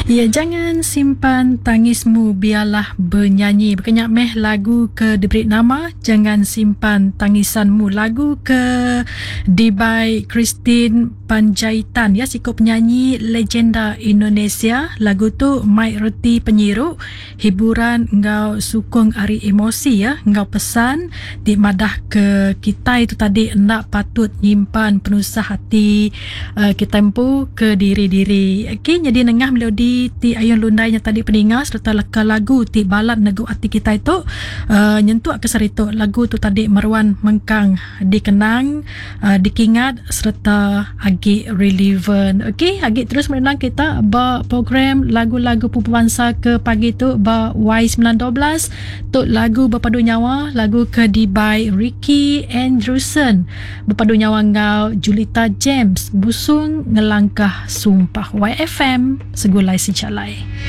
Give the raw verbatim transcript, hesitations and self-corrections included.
Ya, jangan simpan tangismu, biarlah bernyanyi. Berkenyak meh lagu ke diberi nama Jangan Simpan Tangisanmu. Lagu ke dibai Christine Panjaitan, ya, si penyanyi legenda Indonesia. Lagu tu Mike Reti penyiru. Hiburan ngau sukung ari emosi, ya. Ngau pesan di madah ke kita itu tadi nak patut nyimpan penusah hati uh, kita empu ke diri-diri. Okey, jadi nengah melodi ti ayun lundai yang tadi peningas serta leka lagu ti balad nego hati kita itu uh, nyentuh ke serito lagu tu tadi meruan mengkang dikenang, uh, dikingat serta agi relevant. Okey, agi terus menang kita ba program lagu-lagu pembangsa ke pagi tu ba Y sembilan dua belas tu lagu berpadu nyawa, lagu ke dibai Ricky Andrewson, berpadu nyawa ngau Julita James, busung ngelangkah sumpah. Y F M segulai si calai.